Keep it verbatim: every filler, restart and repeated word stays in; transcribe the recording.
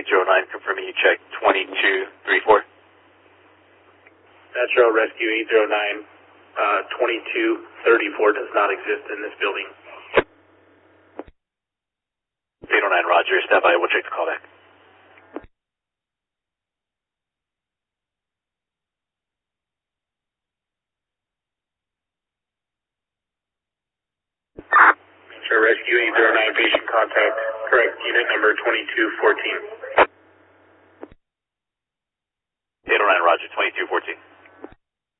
eight zero nine, confirming you checked twenty-two thirty-four. Metro Rescue eight zero nine, uh, twenty-two thirty-four does not exist in this building. eight oh nine, roger, stand by, we'll check the callback. Metro Rescue eight zero nine, patient contact, correct unit number twenty-two fourteen. eight oh nine, roger, twenty-two fourteen.